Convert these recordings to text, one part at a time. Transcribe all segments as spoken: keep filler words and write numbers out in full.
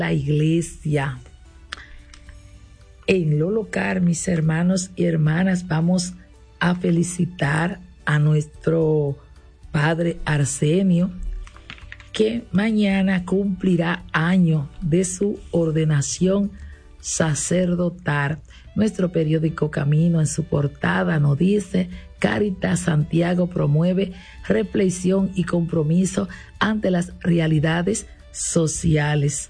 la iglesia. En lo local, mis hermanos y hermanas, vamos a felicitar a nuestro padre Arsenio, que mañana cumplirá año de su ordenación sacerdotal. Nuestro periódico Camino en su portada nos dice: Cáritas Santiago promueve reflexión y compromiso ante las realidades sociales.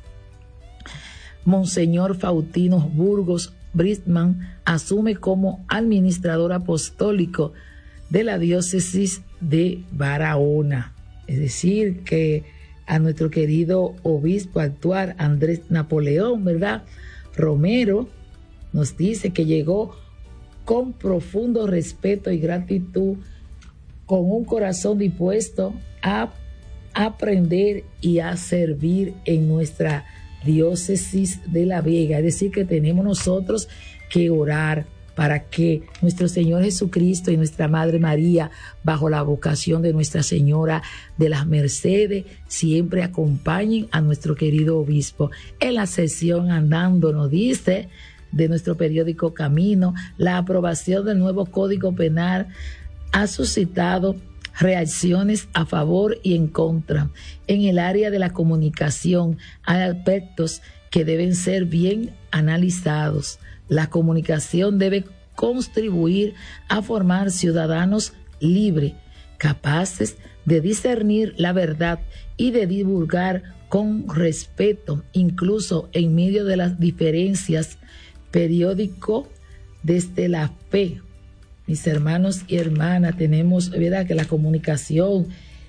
Monseñor Faustino Burgos Brisman asume como administrador apostólico de la diócesis de Barahona. Es decir, que a nuestro querido obispo actual, Andrés Napoleón, ¿verdad?, Romero, nos dice que llegó con profundo respeto y gratitud, con un corazón dispuesto a aprender y a servir en nuestra diócesis de La Vega. Es decir, que tenemos nosotros que orar para que nuestro Señor Jesucristo y nuestra Madre María, bajo la vocación de Nuestra Señora de las Mercedes, siempre acompañen a nuestro querido obispo. En la sesión andando nos dice de nuestro periódico Camino: la aprobación del nuevo Código Penal ha suscitado reacciones a favor y en contra. En el área de la comunicación hay aspectos que deben ser bien analizados. La comunicación debe contribuir a formar ciudadanos libres, capaces de discernir la verdad y de divulgar con respeto, incluso en medio de las diferencias. Periódico desde la fe. Mis hermanos y hermanas, tenemos, ¿verdad?, que la comunicación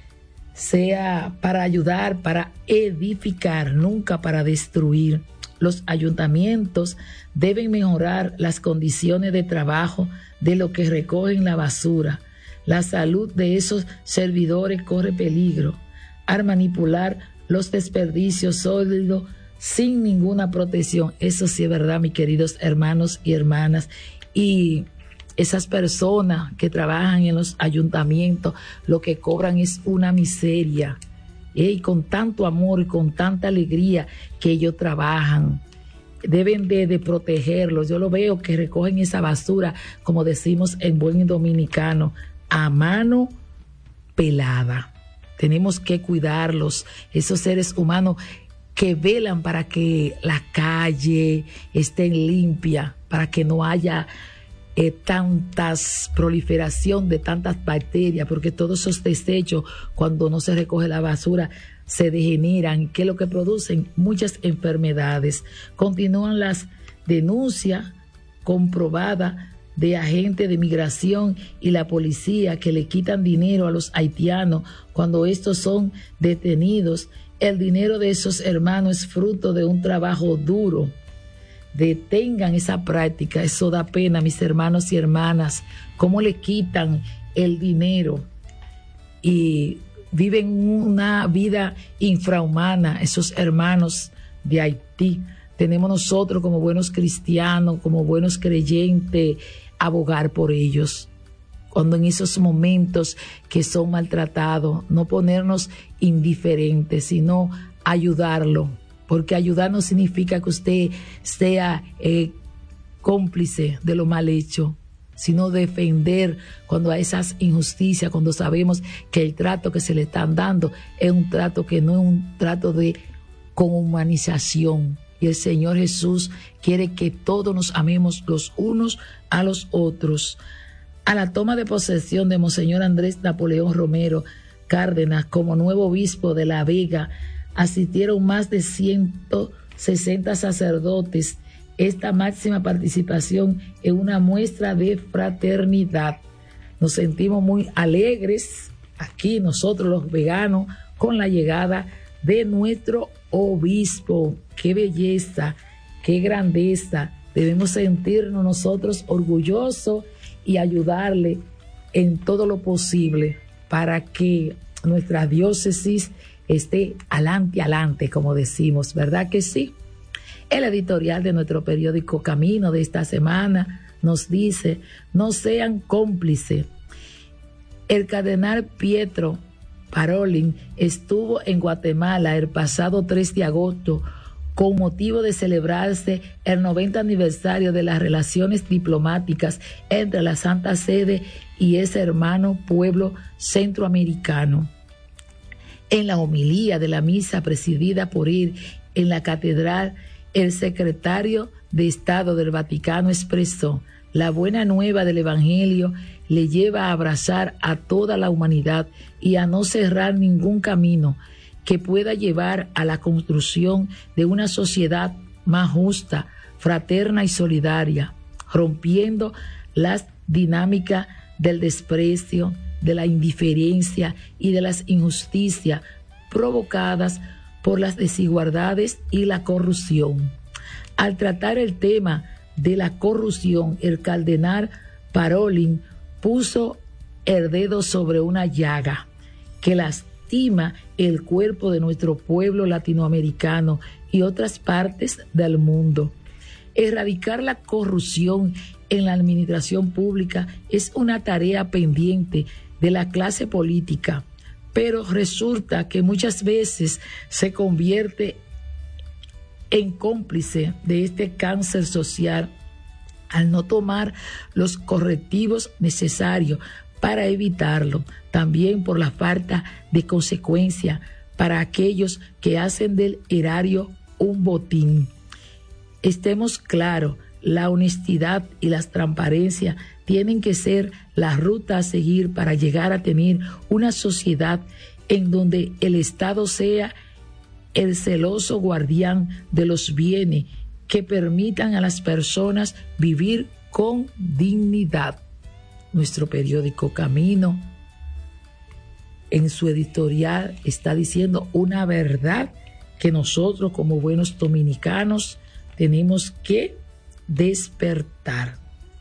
sea para ayudar, para edificar, nunca para destruir. Los ayuntamientos deben mejorar las condiciones de trabajo de los que recogen la basura. La salud de esos servidores corre peligro al manipular los desperdicios sólidos sin ninguna protección. Eso sí es verdad, mis queridos hermanos y hermanas. Y esas personas que trabajan en los ayuntamientos, lo que cobran es una miseria. Y con tanto amor y con tanta alegría que ellos trabajan, deben de, de protegerlos. Yo lo veo que recogen esa basura, como decimos en buen dominicano, a mano pelada. Tenemos que cuidarlos, esos seres humanos que velan para que la calle esté limpia, para que no haya eh, tantas proliferación de tantas bacterias, porque todos esos desechos, cuando no se recoge la basura, se degeneran, que es lo que producen muchas enfermedades. Continúan las denuncias comprobadas de agentes de migración y la policía que le quitan dinero a los haitianos cuando estos son detenidos. El dinero de esos hermanos es fruto de un trabajo duro. Detengan esa práctica, eso da pena, mis hermanos y hermanas, cómo le quitan el dinero y viven una vida infrahumana esos hermanos de Haití. Tenemos nosotros como buenos cristianos, como buenos creyentes, abogar por ellos. Cuando en esos momentos que son maltratados, no ponernos indiferentes, sino ayudarlo, porque ayudar no significa que usted sea eh, cómplice de lo mal hecho, sino defender cuando hay esas injusticias, cuando sabemos que el trato que se le están dando es un trato que no es un trato de con humanización. Y el Señor Jesús quiere que todos nos amemos los unos a los otros. A la toma de posesión de Monseñor Andrés Napoleón Romero Cárdenas como nuevo obispo de La Vega, asistieron más de ciento sesenta sacerdotes. Esta máxima participación es una muestra de fraternidad. Nos sentimos muy alegres aquí nosotros los veganos con la llegada de nuestro obispo. ¡Qué belleza! ¡Qué grandeza! Debemos sentirnos nosotros orgullosos y ayudarle en todo lo posible para que nuestra diócesis esté alante, alante, como decimos, ¿verdad que sí? El editorial de nuestro periódico Camino de esta semana nos dice: no sean cómplices. El cardenal Pietro Parolin estuvo en Guatemala el pasado tres de agosto con motivo de celebrarse el noventa aniversario de las relaciones diplomáticas entre la Santa Sede y ese hermano pueblo centroamericano. En la homilía de la misa presidida por él en la catedral, el secretario de Estado del Vaticano expresó: la buena nueva del Evangelio le lleva a abrazar a toda la humanidad y a no cerrar ningún camino que pueda llevar a la construcción de una sociedad más justa, fraterna y solidaria, rompiendo las dinámicas del desprecio, de la indiferencia y de las injusticias provocadas por las desigualdades y la corrupción. Al tratar el tema de la corrupción, el cardenal Parolin puso el dedo sobre una llaga que lastima el cuerpo de nuestro pueblo latinoamericano y otras partes del mundo. Erradicar la corrupción en la administración pública es una tarea pendiente de la clase política, pero resulta que muchas veces se convierte en cómplice de este cáncer social al no tomar los correctivos necesarios para evitarlo, también por la falta de consecuencia para aquellos que hacen del erario un botín. Estemos claros, la honestidad y la transparencia tienen que ser la ruta a seguir para llegar a tener una sociedad en donde el Estado sea el celoso guardián de los bienes que permitan a las personas vivir con dignidad. Nuestro periódico Camino, en su editorial, está diciendo una verdad que nosotros como buenos dominicanos tenemos que despertar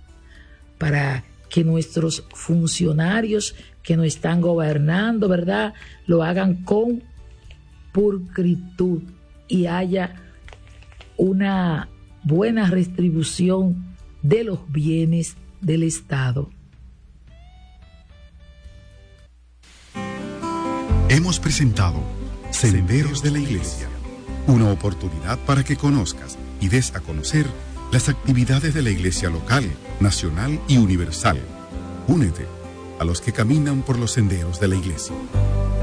para que nuestros funcionarios que nos están gobernando, ¿verdad?, lo hagan con pulcritud y haya una buena distribución de los bienes del Estado. Hemos presentado Senderos de la Iglesia, una oportunidad para que conozcas y des a conocer las actividades de la Iglesia local, nacional y universal. Únete a los que caminan por los senderos de la Iglesia.